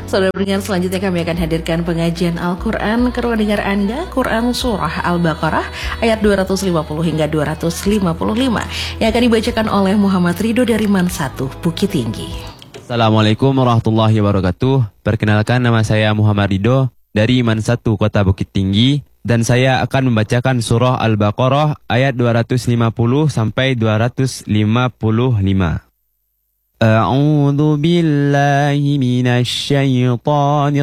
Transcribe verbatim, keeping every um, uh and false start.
Saudara pendengar, selanjutnya kami akan hadirkan pengajian Al-Quran ke ruang dengar Anda, Quran Surah Al-Baqarah ayat dua ratus lima puluh hingga dua ratus lima puluh lima yang akan dibacakan oleh Muhammad Ridho dari Man satu, Bukit Tinggi. Assalamualaikum warahmatullahi wabarakatuh. Perkenalkan, nama saya Muhammad Ridho dari Man satu, Kota Bukit Tinggi, dan saya akan membacakan surah Al-Baqarah ayat dua ratus lima puluh sampai dua ratus lima puluh lima. A'udzu billahi minasy syaithanir